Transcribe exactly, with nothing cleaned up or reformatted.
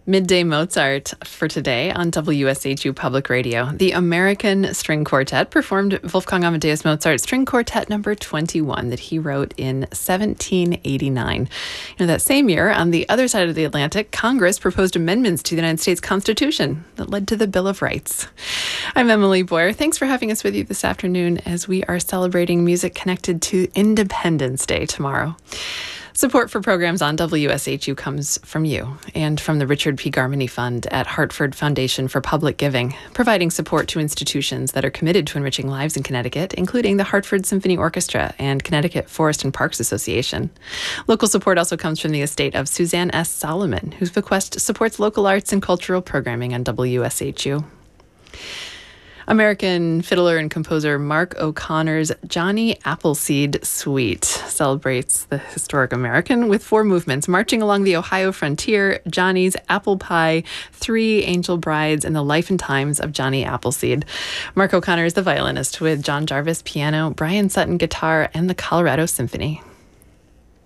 Midday Mozart for today on W S H U Public Radio. The American String Quartet performed Wolfgang Amadeus Mozart's String Quartet number twenty-one that he wrote in seventeen eighty-nine. You know, that same year, on the other side of the Atlantic, Congress proposed amendments to the United States Constitution that led to the Bill of Rights. I'm Emily Boyer. Thanks for having us with you this afternoon as we are celebrating music connected to Independence Day tomorrow. Support for programs on W S H U comes from you and from the Richard P. Garmany Fund at Hartford Foundation for Public Giving, providing support to institutions that are committed to enriching lives in Connecticut, including the Hartford Symphony Orchestra and Connecticut Forest and Parks Association. Local support also comes from the estate of Suzanne S. Solomon, whose bequest supports local arts and cultural programming on W S H U. American fiddler and composer Mark O'Connor's Johnny Appleseed Suite celebrates the historic American with four movements: Marching Along the Ohio Frontier, Johnny's Apple Pie, Three Angel Brides, and the Life and Times of Johnny Appleseed. Mark O'Connor is the violinist with John Jarvis piano, Brian Sutton guitar, and the Colorado Symphony.